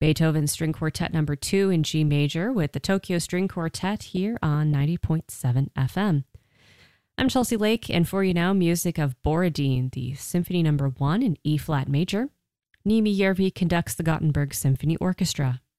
Beethoven String Quartet number 2 in G major with the Tokyo String Quartet here on 90.7 FM. I'm Chelsea Lake, and for you now, music of Borodin, the Symphony number 1 in E-flat major. Niimi Järvi conducts the Gothenburg Symphony Orchestra.